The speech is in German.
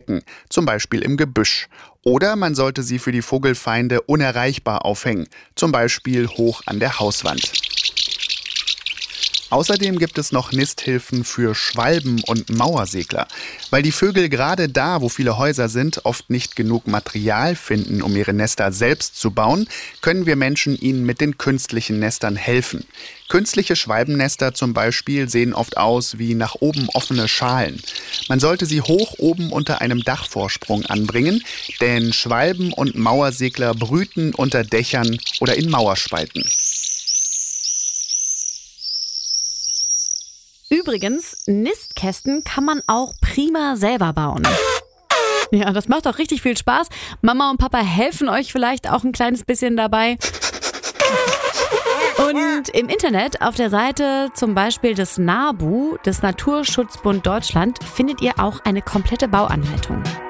verstecken, zum Beispiel im Gebüsch. Oder man sollte sie für die Vogelfeinde unerreichbar aufhängen, zum Beispiel hoch an der Hauswand. Außerdem gibt es noch Nisthilfen für Schwalben und Mauersegler. Weil die Vögel gerade da, wo viele Häuser sind, oft nicht genug Material finden, um ihre Nester selbst zu bauen, können wir Menschen ihnen mit den künstlichen Nestern helfen. Künstliche Schwalbennester zum Beispiel sehen oft aus wie nach oben offene Schalen. Man sollte sie hoch oben unter einem Dachvorsprung anbringen, denn Schwalben und Mauersegler brüten unter Dächern oder in Mauerspalten. Übrigens, Nistkästen kann man auch prima selber bauen. Ja, das macht auch richtig viel Spaß. Mama und Papa helfen euch vielleicht auch ein kleines bisschen dabei. Und im Internet auf der Seite zum Beispiel des NABU, des Naturschutzbund Deutschland, findet ihr auch eine komplette Bauanleitung.